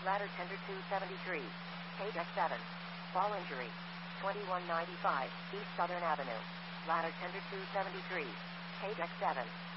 Ladder tender 273. KDEC 7. Fall injury. 2195 East Southern Avenue. Ladder tender 273. KDEC 7.